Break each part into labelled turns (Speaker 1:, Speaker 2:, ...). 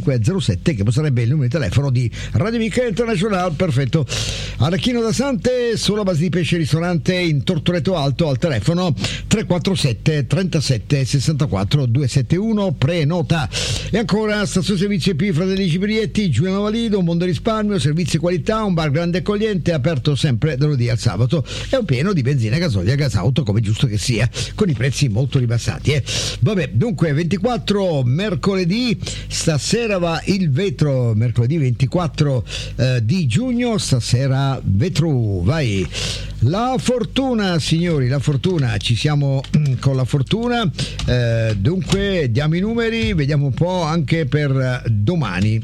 Speaker 1: 507, che sarebbe il numero di telefono di Radio Amica International. Perfetto. Arachino da Sante, solo base di pesce ristorante in Tortoreto Alto, al telefono 347 37 64 271, prenota. E ancora stazione servizi P Fratelli Ciprietti, Giuliano Valido, un mondo risparmio, servizi e qualità, un bar grande e accogliente, aperto sempre da lunedì al sabato, è un pieno di benzina, gasolio e gasauto, come giusto che sia, con i prezzi molto ribassati. Vabbè, dunque 24 mercoledì, stasera va il vetro, mercoledì 24 di giugno, stasera vetro, vai. La fortuna, signori, la fortuna, ci siamo con la fortuna, dunque diamo i numeri, vediamo un po' anche per domani.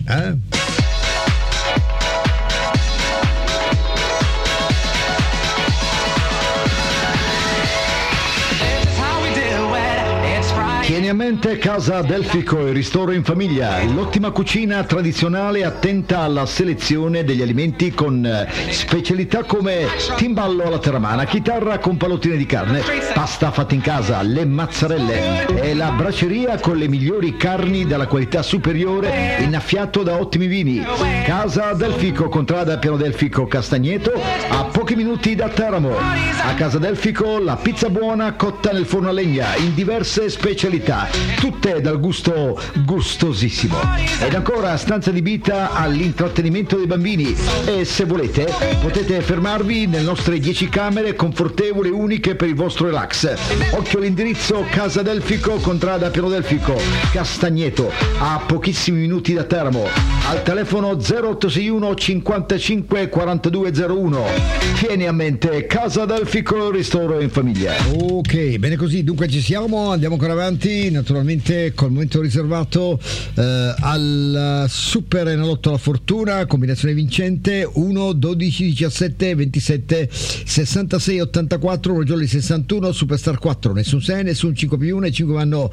Speaker 2: Tieni a mente Casa Delfico e Ristoro in Famiglia, l'ottima cucina tradizionale attenta alla selezione degli alimenti con specialità come timballo alla terramana, chitarra con pallottine di carne, pasta fatta in casa, le mazzarelle e la braceria con le migliori carni dalla qualità superiore, innaffiato da ottimi vini. Casa Delfico, contrada Piano Delfico Castagneto, a pochi minuti da Teramo. A Casa Delfico la pizza buona cotta nel forno a legna in diverse specialità, tutte dal gusto gustosissimo. Ed ancora stanza adibita all'intrattenimento dei bambini, e se volete potete fermarvi nelle nostre 10 camere confortevoli e uniche per il vostro relax. Occhio all'indirizzo: Casa Delfico, contrada Piano Delfico Castagneto, a pochissimi minuti da Teramo, al telefono 0861 55 4201. Tieni a mente Casa Delfico, Ristoro in Famiglia.
Speaker 1: Ok, bene così, dunque ci siamo, andiamo ancora avanti, naturalmente col momento riservato al Super Enalotto La Fortuna, combinazione vincente 1, 12, 17, 27, 66, 84, Rogioli 61, Superstar 4, nessun 6, nessun 5 più 1, e 5 vanno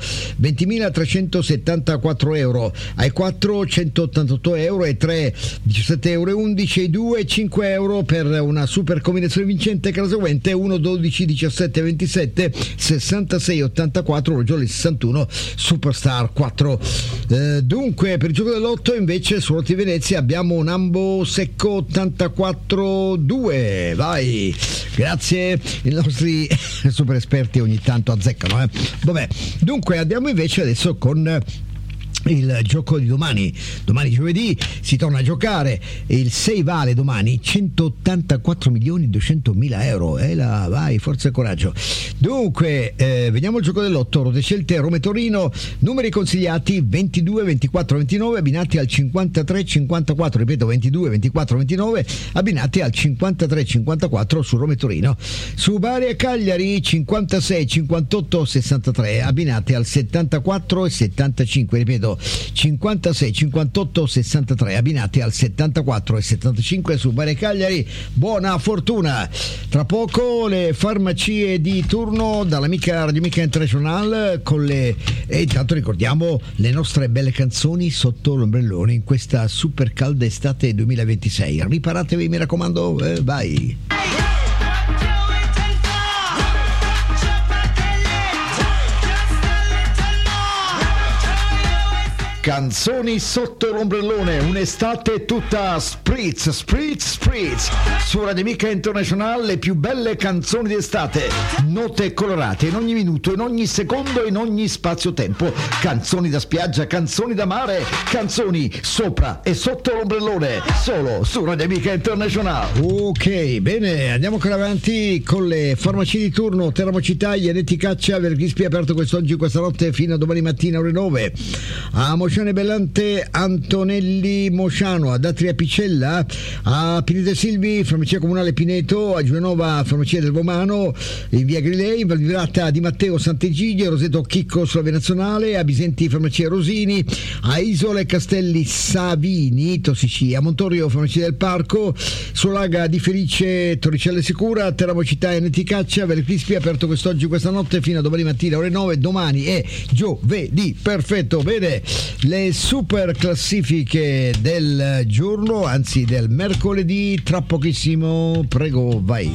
Speaker 1: 20.374 euro, ai 4 188 euro, e 3 17 euro e 11, e 2 5 euro per una super combinazione vincente, che è la seguente: 1, 12, 17, 27, 66, 84, Rogioli 61, Superstar 4. Dunque per il gioco dell'otto invece su Lotti Venezia abbiamo un ambo secco 84-2, vai, grazie, i nostri super esperti ogni tanto azzeccano. Vabbè, dunque andiamo invece adesso con il gioco di domani giovedì si torna a giocare, il 6 vale domani 184.200.000 euro, vai, forza e coraggio. Dunque vediamo il gioco dell'otto, Rote Scelte Roma e Torino, numeri consigliati 22, 24, 29, abbinati al 53, 54, ripeto 22, 24, 29, abbinati al 53, 54 su Roma e Torino. Su Bari e Cagliari 56, 58, 63, abbinati al 74 e 75, ripeto 56, 58, 63, abbinati al 74 e 75 su Bari e Cagliari. Buona fortuna. Tra poco le farmacie di turno dall'amica Radio Amica International e intanto ricordiamo le nostre belle canzoni sotto l'ombrellone in questa super calda estate 2026. Riparatevi, mi raccomando, vai.
Speaker 2: Canzoni sotto l'ombrellone, un'estate tutta spritz su Radio Amica International, le più belle canzoni di estate, note colorate in ogni minuto, in ogni secondo, in ogni spazio-tempo, canzoni da spiaggia, canzoni da mare, canzoni sopra e sotto l'ombrellone, solo su Radio Amica International.
Speaker 1: Ok, bene, andiamo ancora avanti con le farmacie di turno. Teramo Città, Ianetti Caccia, Verghispi aperto quest'oggi, questa notte fino a domani mattina ore 9. A Mociane Bellante, Antonelli Mociano, ad Atria Picella, a Pineto Silvi, farmacia comunale Pineto, a Giulianova, farmacia del Vomano, in via Grilei, in Valvirata di Matteo Sant'Egidio, Roseto Chicco sulla via nazionale, a Bisenti farmacia Rosini, a Isole Castelli Savini, Tossici, a Montorio farmacia del Parco, Solaga di Felice, Torricelle Sicura, Teramo Città e Neticaccia, Vercrispi aperto quest'oggi, questa notte fino a domani mattina ore 9, domani è giovedì. Perfetto, bene, le super classifiche del giorno, anzi del mercoledì, tra pochissimo, prego, vai.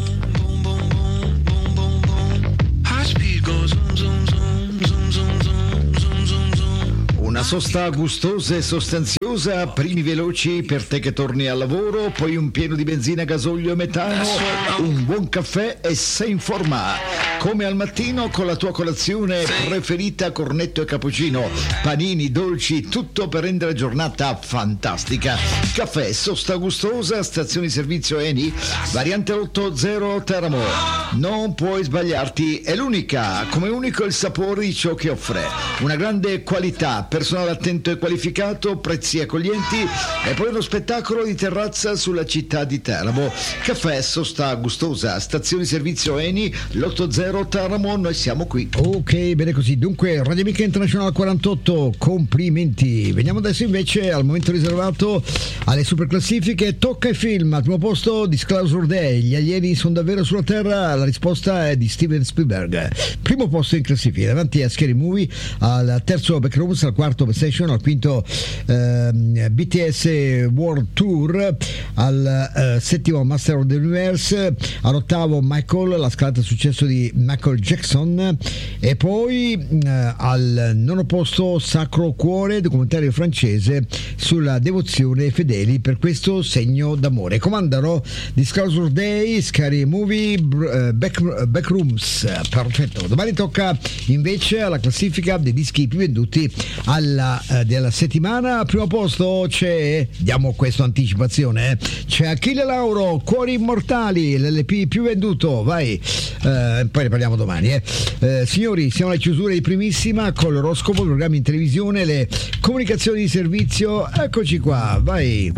Speaker 2: Una sosta gustosa e sostanziosa, primi veloci per te che torni al lavoro, poi un pieno di benzina, gasolio e metano, un buon caffè e sei in forma. Come al mattino con la tua colazione preferita, cornetto e cappuccino, panini, dolci, tutto per rendere la giornata fantastica. Caffè, sosta gustosa, stazione servizio Eni, variante 80 Teramo. Non puoi sbagliarti, è l'unica, come unico il sapore di ciò che offre. Una grande qualità, personale attento e qualificato, prezzi accoglienti e poi uno spettacolo di terrazza sulla città di Teramo. Caffè, sosta gustosa, stazione servizio Eni, l'80 Teramo, noi siamo qui.
Speaker 1: Ok, bene così. Dunque, Radio Amica International 48, complimenti. Veniamo adesso invece al momento riservato alle super classifiche. Tocca ai film. Al primo posto Disclosure Day, gli alieni sono davvero sulla Terra? La risposta è di Steven Spielberg. Primo posto in classifica, davanti a Scary Movie, al terzo Backrooms, al quarto Obsession, al quinto BTS World Tour, al settimo Master of the Universe, all'ottavo Michael, la scalata successo di Michael Jackson, e poi al nono posto Sacro Cuore, documentario francese sulla devozione ai fedeli per questo segno d'amore. Comandano Disclosure Day, Scary Movie, Backrooms. Perfetto. Domani tocca invece alla classifica dei dischi più venduti della settimana. Al primo posto diamo questa anticipazione, c'è Achille Lauro, Cuori Immortali, l'LP più venduto, vai, poi ne parliamo domani. Signori, siamo alla chiusura di Primissima con l'oroscopo, programmi in televisione, le comunicazioni di servizio, eccoci qua, vai.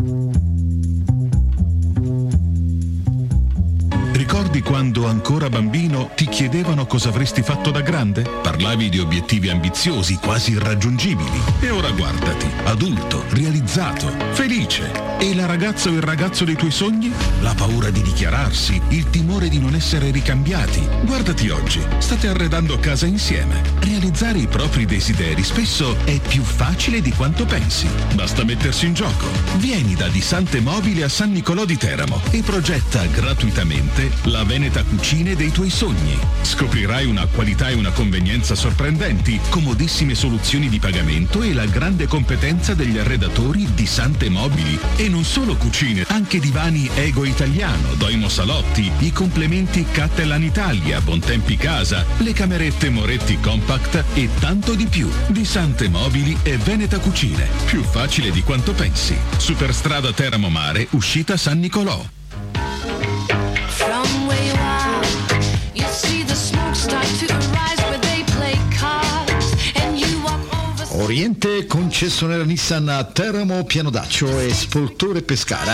Speaker 3: Ricordi quando ancora bambino ti chiedevano cosa avresti fatto da grande? Parlavi di obiettivi ambiziosi, quasi irraggiungibili. E ora guardati, adulto, realizzato, felice. E la ragazza o il ragazzo dei tuoi sogni? La paura di dichiararsi, il timore di non essere ricambiati. Guardati oggi, state arredando casa insieme. Realizzare i propri desideri spesso è più facile di quanto pensi. Basta mettersi in gioco. Vieni da Disante Mobili a San Nicolò di Teramo e progetta gratuitamente la Veneta Cucine dei tuoi sogni. Scoprirai una qualità e una convenienza sorprendenti, comodissime soluzioni di pagamento e la grande competenza degli arredatori di Sante Mobili. E non solo cucine, anche divani Ego Italiano, Doimo Salotti, i complementi Cattelan Italia, Bontempi Casa, le camerette Moretti Compact e tanto di più. Di Sante Mobili e Veneta Cucine. Più facile di quanto pensi. Superstrada Teramo Mare, uscita San Nicolò.
Speaker 2: Oriente, concessionaria Nissan a Teramo, Pianodaccio e Spoltore Pescara.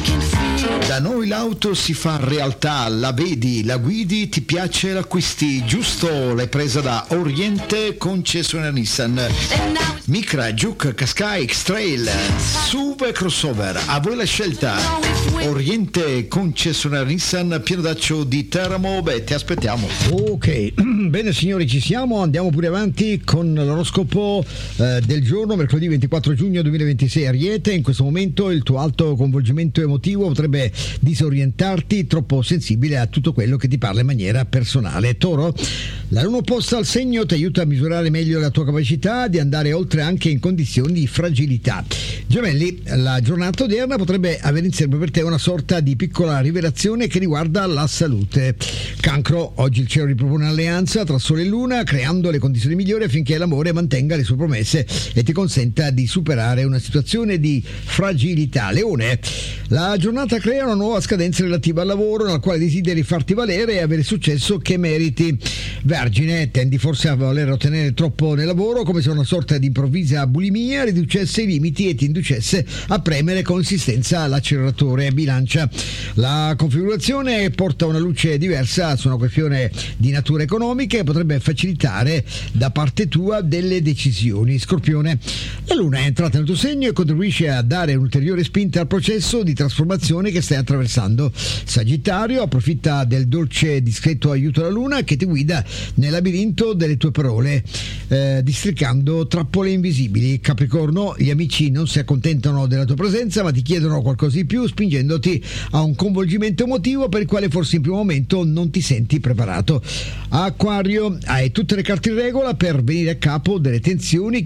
Speaker 2: Da noi l'auto si fa realtà, la vedi, la guidi, ti piace, l'acquisti, giusto? L'hai presa da Oriente, concessionaria Nissan. Micra, Juke, Qashqai, X-Trail, SUV e crossover, a voi la scelta. Oriente, concessionaria Nissan, Pianodaccio di Teramo, ti aspettiamo.
Speaker 1: Ok, bene signori, ci siamo, andiamo pure avanti con l'oroscopo del giorno, mercoledì 24 giugno 2026. Ariete, in questo momento il tuo alto coinvolgimento emotivo potrebbe disorientarti, troppo sensibile a tutto quello che ti parla in maniera personale. Toro, la luna opposta al segno ti aiuta a misurare meglio la tua capacità di andare oltre anche in condizioni di fragilità. Gemelli, la giornata odierna potrebbe avere in serbo per te una sorta di piccola rivelazione che riguarda la salute. Cancro, oggi il cielo ripropone un'alleanza tra Sole e Luna, creando le condizioni migliori affinché l'amore mantenga le sue promesse e ti consenta di superare una situazione di fragilità. Leone, la giornata crea una nuova scadenza relativa al lavoro nella quale desideri farti valere e avere il successo che meriti. Vergine, tendi forse a voler ottenere troppo nel lavoro, come se una sorta di improvvisa bulimia riducesse i limiti e ti inducesse a premere con insistenza l'acceleratore. Bilancia, la configurazione porta una luce diversa su una questione di natura economica e potrebbe facilitare da parte tua delle decisioni. Scorpione, la luna è entrata nel tuo segno e contribuisce a dare un'ulteriore spinta al processo di trasformazione che stai attraversando. Sagittario, approfitta del dolce e discreto aiuto della luna che ti guida nel labirinto delle tue parole, districando trappole invisibili. Capricorno, gli amici non si accontentano della tua presenza ma ti chiedono qualcosa di più, spingendoti a un coinvolgimento emotivo per il quale forse in primo momento non ti senti preparato. Acquario, hai tutte le carte in regola per venire a capo delle tensioni che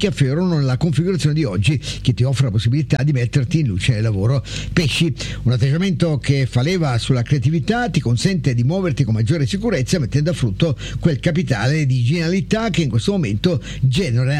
Speaker 1: che affiorano nella configurazione di oggi, che ti offre la possibilità di metterti in luce nel lavoro. Pesci, un atteggiamento che fa leva sulla creatività, ti consente di muoverti con maggiore sicurezza, mettendo a frutto quel capitale di genialità che in questo momento genera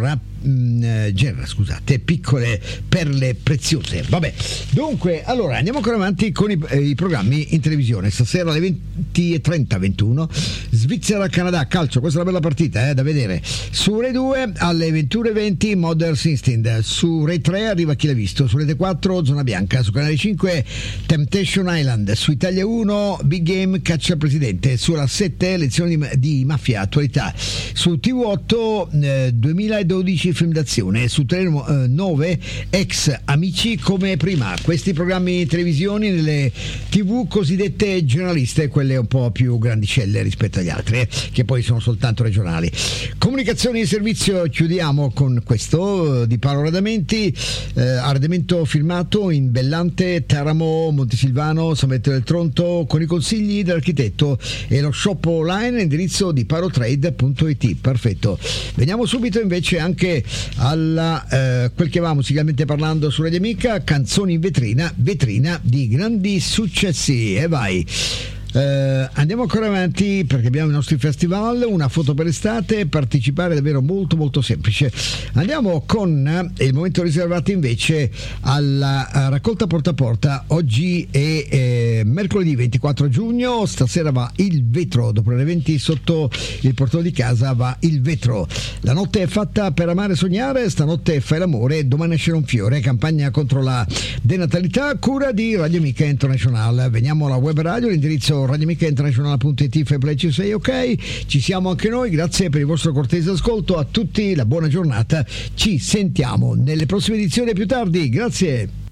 Speaker 1: piccole perle preziose. Vabbè, dunque, allora andiamo ancora avanti con i programmi in televisione. Stasera alle 20:30, 21 Svizzera-Canada calcio, questa è una bella partita da vedere. Su Rai 2 alle 21:20 Mother's Instinct, su Rai 3 arriva Chi l'ha visto, su Rete 4 Zona Bianca, su Canale 5 Temptation Island, su Italia 1 Big Game Caccia al Presidente, sulla 7 Lezioni di Mafia Attualità, su TV8 2012 film d'azione, su Tele 9 Ex Amici come prima. Questi programmi televisioni nelle TV cosiddette generaliste, quelle un po' più grandicelle rispetto agli altri, che poi sono soltanto regionali. Comunicazioni di servizio, chiudiamo con questo di Paolo Radamenti, arredamento filmato in Bellante, Teramo, Montesilvano, San Benedetto del Tronto, con i consigli dell'architetto e lo shop online, indirizzo di parotrade.it. Perfetto. Veniamo subito invece anche alla quel che va musicalmente parlando su Radio Amica, canzoni in vetrina di grandi successi, e vai. Andiamo ancora avanti perché abbiamo i nostri festival, una foto per estate, partecipare è davvero molto molto semplice. Andiamo con il momento riservato invece alla raccolta porta a porta. Oggi è mercoledì 24 giugno, stasera va il vetro, dopo le 20 sotto il portone di casa va il vetro. La notte è fatta per amare e sognare, stanotte fai l'amore, domani nascerà un fiore, campagna contro la denatalità, cura di Radio Amica International. Veniamo alla web radio, l'indirizzo radioamicainternazionale.it, Febbraio 6, ok, ci siamo anche noi, grazie per il vostro cortese ascolto, a tutti la buona giornata, ci sentiamo nelle prossime edizioni più tardi, grazie.